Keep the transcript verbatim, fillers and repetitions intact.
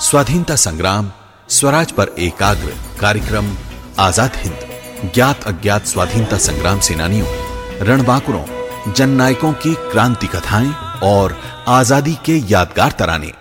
स्वाधीनता संग्राम, स्वराज पर एकाग्र कार्यक्रम आजाद हिंद, ज्ञात अज्ञात स्वाधीनता संग्राम सेनानियों, रणबांकुरों, जननायकों की क्रांति कथाएं और आजादी के यादगार तराने